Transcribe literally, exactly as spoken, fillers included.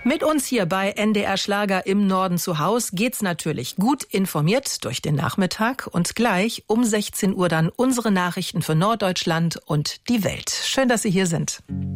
Mit uns hier bei N D R Schlager im Norden zu Haus geht's natürlich gut informiert durch den Nachmittag und gleich um sechzehn Uhr dann unsere Nachrichten für Norddeutschland und die Welt. Schön, dass Sie hier sind.